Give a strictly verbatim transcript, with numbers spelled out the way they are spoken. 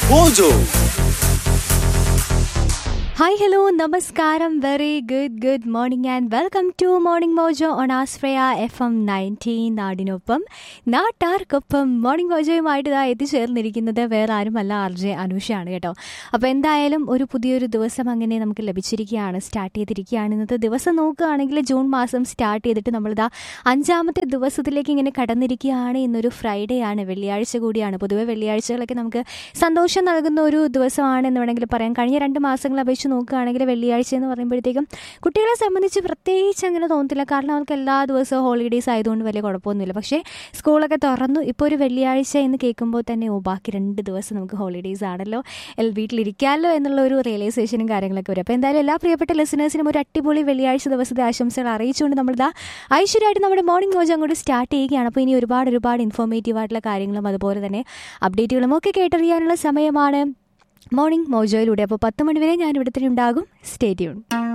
Mojo. Hi, hello, namaskaram, very good, good morning and welcome to Morning Mojo on Asfreya F M nineteen നാടിനൊപ്പം നാട്ടാർക്കൊപ്പം morning മോജോയുമായിട്ട് ഇതാ എത്തിച്ചേർന്നിരിക്കുന്നത് വേറെ ആരുമല്ല R J അനൂഷയാണ് കേട്ടോ. അപ്പോൾ എന്തായാലും ഒരു പുതിയൊരു ദിവസം അങ്ങനെ നമുക്ക് ലഭിച്ചിരിക്കുകയാണ്, സ്റ്റാർട്ട് ചെയ്തിരിക്കുകയാണ്. ഇന്നത്തെ ദിവസം നോക്കുകയാണെങ്കിൽ ജൂൺ മാസം സ്റ്റാർട്ട് ചെയ്തിട്ട് നമ്മളിതാ അഞ്ചാമത്തെ ദിവസത്തിലേക്ക് ഇങ്ങനെ കടന്നിരിക്കുകയാണ്. ഇന്നൊരു ഫ്രൈഡേ ആണ്, വെള്ളിയാഴ്ച കൂടിയാണ്. പൊതുവെ വെള്ളിയാഴ്ചകളൊക്കെ നമുക്ക് സന്തോഷം നൽകുന്ന ഒരു ദിവസമാണെന്ന് വേണമെങ്കിൽ പറയാം. കഴിഞ്ഞ രണ്ട് മാസങ്ങളെ അപേക്ഷിച്ച് നോക്കുകയാണെങ്കിൽ വെള്ളിയാഴ്ച എന്ന് പറയുമ്പോഴത്തേക്കും കുട്ടികളെ സംബന്ധിച്ച് പ്രത്യേകിച്ച് അങ്ങനെ തോന്നത്തില്ല, കാരണം അവർക്ക് എല്ലാ ദിവസവും ഹോളിഡേയ്സ് ആയതുകൊണ്ട് വലിയ കുഴപ്പമൊന്നുമില്ല. പക്ഷേ സ്കൂളൊക്കെ തുറന്നു, ഇപ്പോൾ ഒരു വെള്ളിയാഴ്ച എന്ന് കേൾക്കുമ്പോൾ തന്നെ ഓ ബാക്കി രണ്ട് ദിവസം നമുക്ക് ഹോളിഡേയ്സ് ആണല്ലോ, വീട്ടിലിരിക്കാമല്ലോ എന്നുള്ള ഒരു റിയലൈസേഷനും കാര്യങ്ങളൊക്കെ വരും. അപ്പോൾ എന്തായാലും എല്ലാ പ്രിയപ്പെട്ട ലിസണേഴ്സിനും ഒരു അടിപൊളി വെള്ളിയാഴ്ച ദിവസത്തെ ആശംസകൾ അറിയിച്ചുകൊണ്ട് നമ്മളിതാ ഐശ്വര്യമായിട്ട് നമ്മുടെ മോർണിംഗ് മോജോ അങ്ങോട്ട് സ്റ്റാർട്ട് ചെയ്യുകയാണ്. അപ്പോൾ ഇനി ഒരുപാട് ഒരുപാട് ഇൻഫോർമേറ്റീവ് ആയിട്ടുള്ള കാര്യങ്ങളും അതുപോലെ തന്നെ അപ്ഡേറ്റുകളും ഒക്കെ കേട്ടറിയാനുള്ള സമയമാണ് മോർണിംഗ് മോജോയിലൂടെ. അപ്പോൾ പത്ത് മണിവരെ ഞാൻ ഇവിടെ തന്നെ ഉണ്ടാകും. Stay tune.